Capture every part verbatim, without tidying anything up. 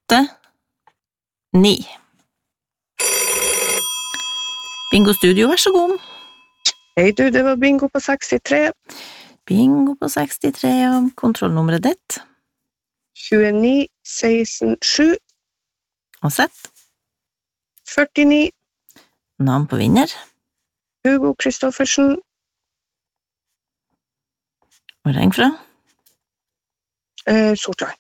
åtte, ni. Bingo Studio, vær så god. Hei du, det var bingo på sekstitre. Bingo på sekstitre, ja. Kontrollnummeret ditt. tjueni, seksten, sju. Og sett. førtini. Navn på vinner. Hugo Kristoffersen. Og ring fra. Eh, Sortland.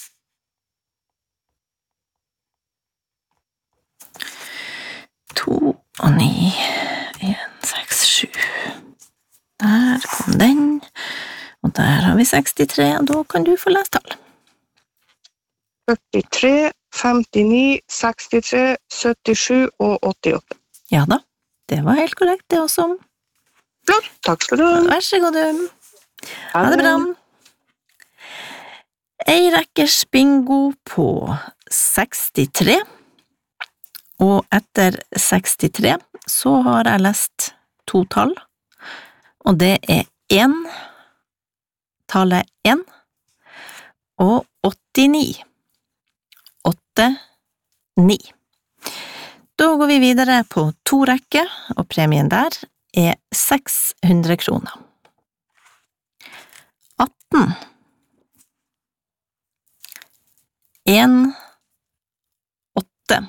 To og ni, en, seks, sju. Der kom den. Og der har vi sekstitre, og da kan du få lese tall. førtitre, femtini, sekstitre, syttisju og åttiåtte. Ja da, det var helt korrekt det også. Flott, takk skal du ha. Vær så god du. Ha det bra. Ei rekkers bingo på sekstitre. Og etter sekstitre så har jeg lest to tall, og det er en, tallet en, og åttini. Åtte, ni. Da går vi videre på to rekker, og premien der er seks hundre kroner. atten. En, åtte.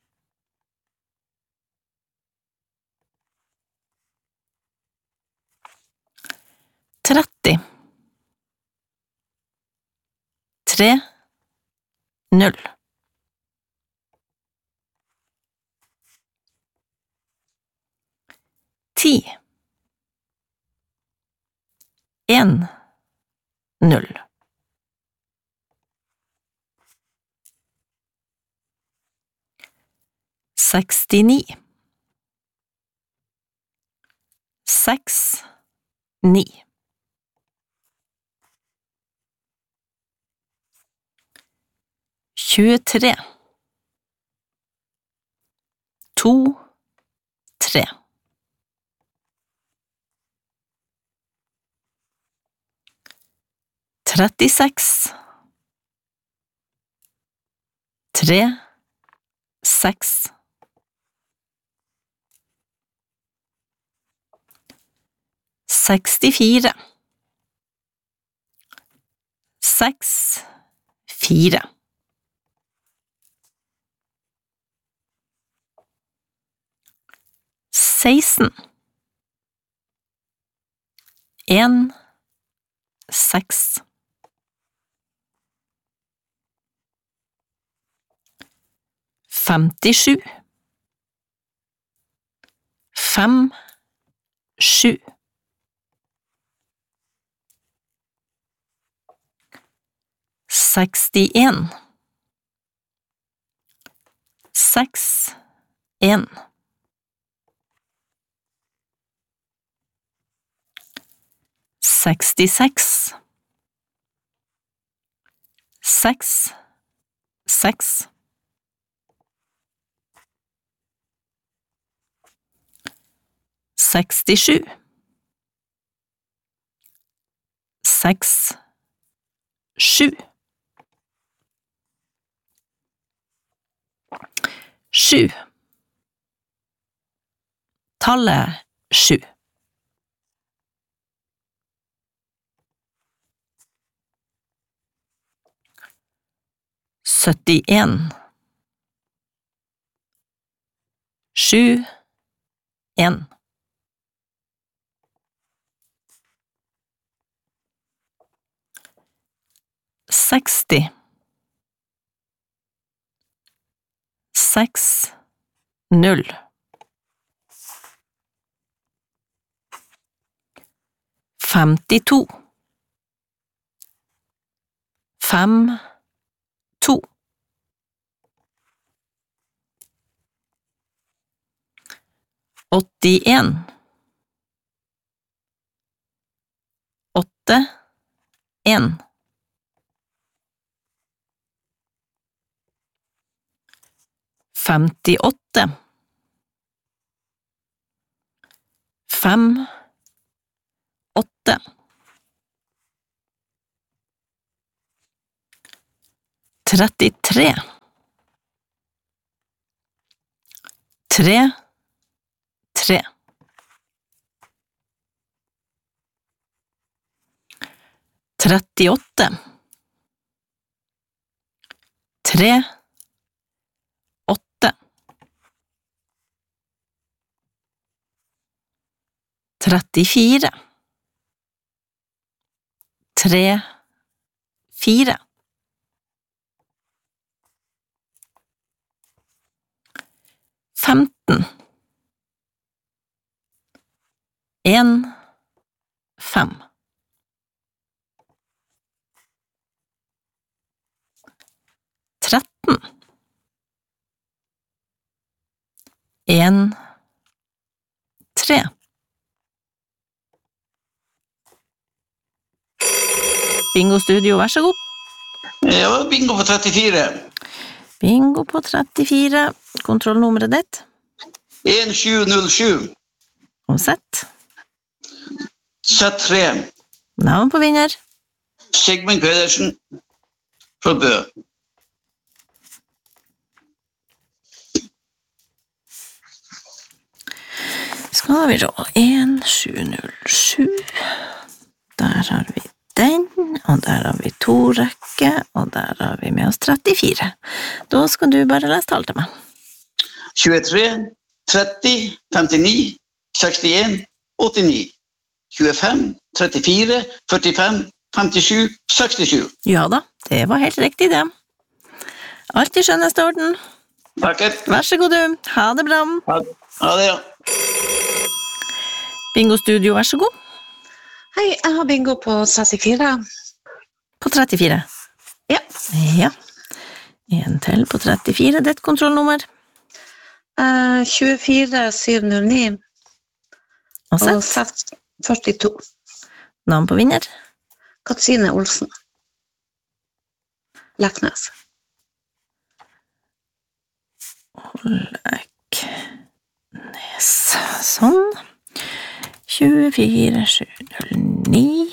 tretti. Tre, null. Ti. En, null. Sekstini. Seks, ni. tjuetre. To, tre. trettiseks. Tre, seks. Sekstifire. Seks, fire. seksten. En, seks. Femtisju. Fem, sju. Sekstien. Seks, en. Sekstiseks. Seks, seks. Sekstisju. Seks, sju. Sju. Tallet sju. syttien. Sju, en. Seksti. Seks, null. Femtito. Fem, to. Åttien. Åtte, en. Femtiåtte. Fem, åtte. Trettitre. Tre, tre. tre, tre. Trettiåtte. Tre, åtte. Trettifire. Tre, fire. Femten. En, fem. Tretten. En, tre. Bingo Studio, vær så god. Ja, bingo på trettifire. Bingo på trettifire. Kontrollnummeret ditt. en sju null sju. Og sett. Sett tre. Navn på vinner. Sigmund Pedersen fra Bø. Skal vi da, en sju null sju, der har vi den, og der har vi to rekker, og der har vi med oss trettifire. Da skal du bare lese tall til meg. tjuetre, tretti, femtini, sekstien, åttini. tjuefem, trettifire, førtifem, femtisju, sekstisju. Ja da, det var helt riktig det. Alt i skjønneste orden. Takker. Vær så god du, ha det bra. Ha, ha det, ja. Bingo Studio, vær så god. Hei, jeg har bingo på trettifire. På trettifire. Ja. Ja. En til på trettifire, det er et kontrollnummer. Eh, tjuefire syv null ni Og og sett. seks førtito. Navn på vinner. Katrine Olsen. Leknes. Leknes. Sånn. tjuefire sju null ni.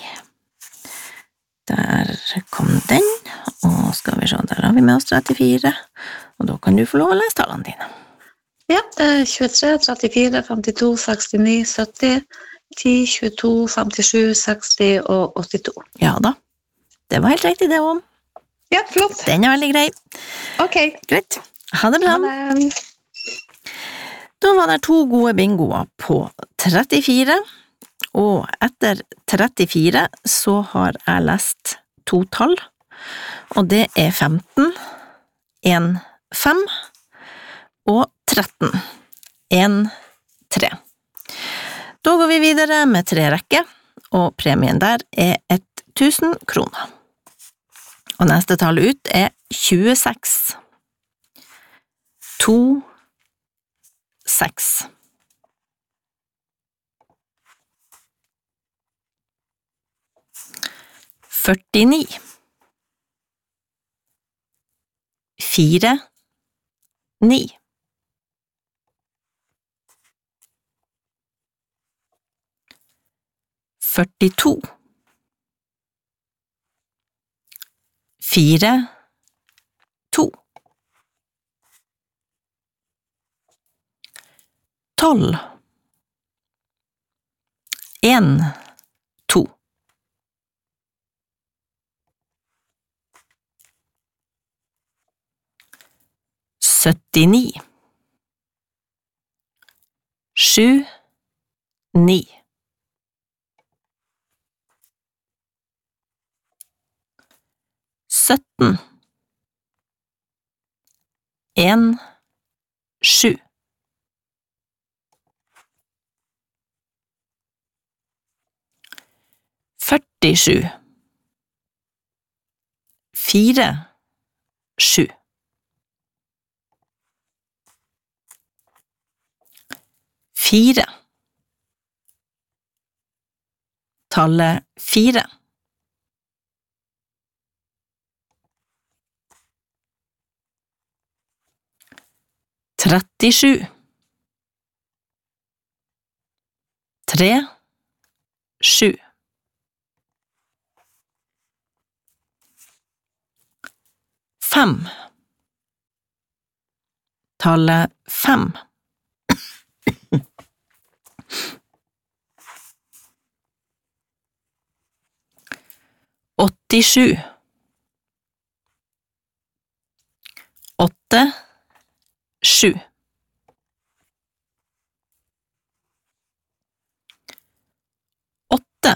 Der kom den. Og skal vi se, der har vi med oss trettifire. Og da kan du få lov å lese tallene dine. Ja, eh, tjuetre, trettifire, femtito, sekstini, sytti, ti, tjueto, femtisju, seksti og åttito. Ja da. Det var helt riktig det også. Ja, flott. Den er veldig grei. Ok. Greit. Ha det bra. Ha det. Da var det to gode bingoer på trettifire, og etter trettifire så har jeg lest to tall, og det er femten, en, fem, og tretten, en, tre. Da går vi videre med tre rekker, og premien der er ett tusen kroner. Og neste tall ut er tjueseks, to, seks. Førtini. Fire, ni. Førtito. Fire, to. Tolv. En, to. Syttini. Sju, ni. Sytten. En, sju. Førtisju. Fire, sju. Fire. Tallet fire. Trettisju. Tre, sju. Fem. Tallet fem. åttisju. Åtte, sju. Åtte.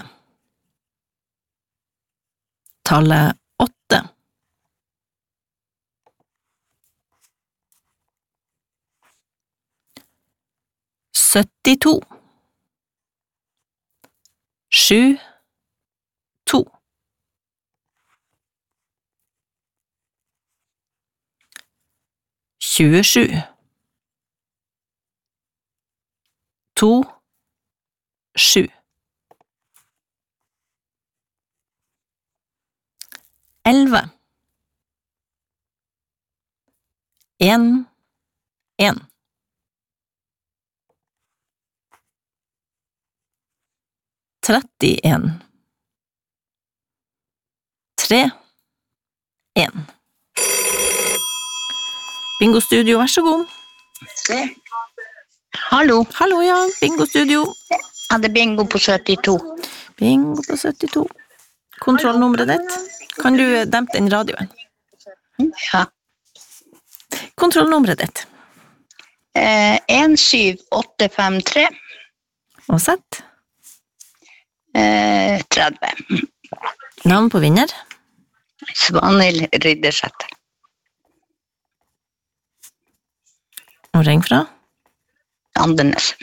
Tallet åtte. syttito. Sju, to. tjuesju. To, sju. Elleve. En, en. trettien. Tre, en. Bingo Studio, vær så god. Hallo, Hallo, ja, Bingo Studio. er det bingo på syttito? Bingo på syttito. Kontrollnummeret ditt. Kan du dempe den radioen? Ja. Kontrollnummeret ditt. Eh, en syv åtte fem tre Og sett. eh, tretti. Navn på vinner. Svanhild Riddersæter. Og ring fra. Andenes.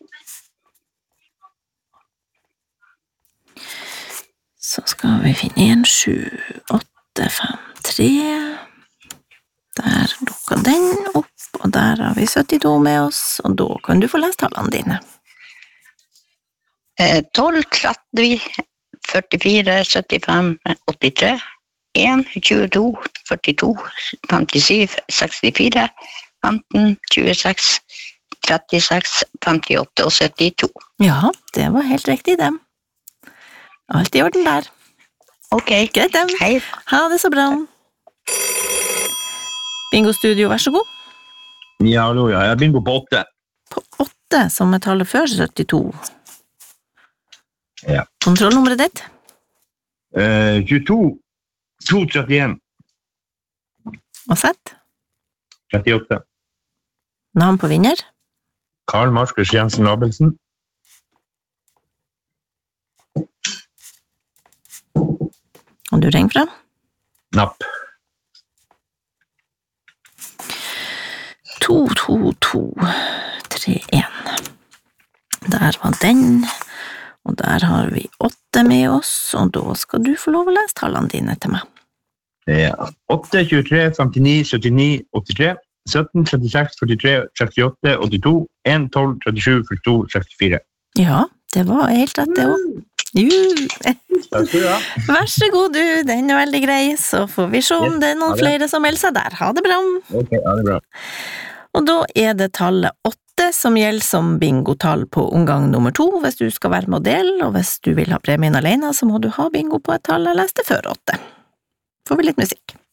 Så skal vi finne en, sju, åtte, fem, tre. Der dukket den opp, og der har vi syttito med oss, og da kan du få lest tallene dine. Eh, tolv, tretti, førtifire, syttifem, åttitre. en, tjueto, førtito, femtisju, sekstifire, femten, tjueseks, trettiseks, femtiåtte og syttito. Ja, det var helt riktig det. Alt i orden der. Ok, Greit det. hei. Ha det så bra. Bingo Studio, vær så god. Ja, hallo, ja. Jeg er bingo på åtte. På åtte, som er tallet før syttito. Ja. Kontrollnummeret ditt. Eh, tjueto, to trettien, Og sett. trettiåtte. Navn på vinner. Karl Markus Jensen Abelsen. Og du ringer fra. Napp. To, to, to, tre, en. Der var den. Og der har vi åtte med oss, og da skal du få lov å lese tallene dine til meg. Ja. åtte, tjuetre, femtini, syttini, åttitre, sytten, trettiseks, førtitre, sekstiåtte, åttito, en, tolv, trettisju, førtito, sekstifire. Ja, det var helt rett det også. Jo. Takk skal du ha. Vær så god du, den er veldig grei, så får vi se om Yes, det er noen ha det. flere som melder seg der. Ha det bra. Ok, ja, det er bra. Og da er det tallet åtte som gjelder som bingotall på omgang nummer to, hvis du skal være med å dele, og hvis du vil ha premien alene, så må du ha bingo på et tall jeg leste før åtte. Får vi litt musikk.